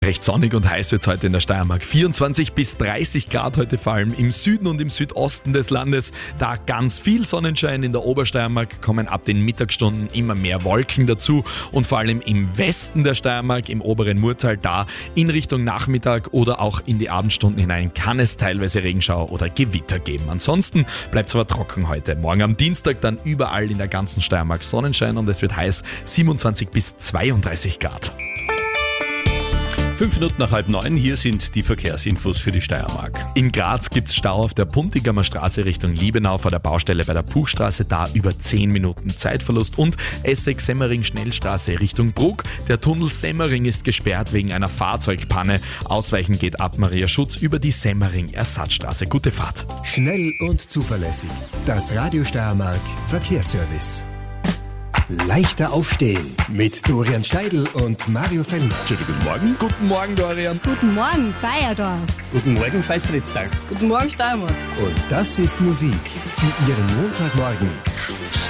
Recht sonnig und heiß wird es heute in der Steiermark. 24 bis 30 Grad heute, vor allem im Süden und im Südosten des Landes. Da ganz viel Sonnenschein. In der Obersteiermark kommen ab den Mittagsstunden immer mehr Wolken dazu. Und vor allem im Westen der Steiermark, im oberen Murtal, da in Richtung Nachmittag oder auch in die Abendstunden hinein kann es teilweise Regenschauer oder Gewitter geben. Ansonsten bleibt es aber trocken heute. Morgen am Dienstag dann überall in der ganzen Steiermark Sonnenschein und es wird heiß, 27 bis 32 Grad. 5 Minuten nach 8:30, hier sind die Verkehrsinfos für die Steiermark. In Graz gibt es Stau auf der Puntigamer Straße Richtung Liebenau vor der Baustelle bei der Puchstraße, da über 10 Minuten Zeitverlust, und Essex-Semmering-Schnellstraße Richtung Bruck. Der Tunnel Semmering ist gesperrt wegen einer Fahrzeugpanne. Ausweichen geht ab Maria Schutz über die Semmering-Ersatzstraße. Gute Fahrt. Schnell und zuverlässig. Das Radio Steiermark Verkehrsservice. Leichter aufstehen mit Dorian Steidl und Mario Fellner. Schönen guten Morgen. Guten Morgen, Dorian. Guten Morgen, Bayerdorf. Guten Morgen, Feistritzdal. Guten Morgen, Steiermark. Und das ist Musik für Ihren Montagmorgen.